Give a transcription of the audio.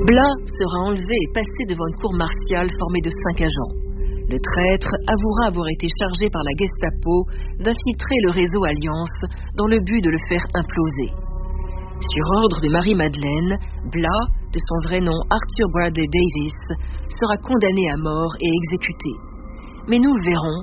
Blas sera enlevé et passé devant une cour martiale formée de 5 agents. Le traître avouera avoir été chargé par la Gestapo d'infiltrer le réseau Alliance dans le but de le faire imploser. Sur ordre de Marie-Madeleine, Blas, de son vrai nom Arthur Bradley Davis, sera condamné à mort et exécuté. Mais nous le verrons,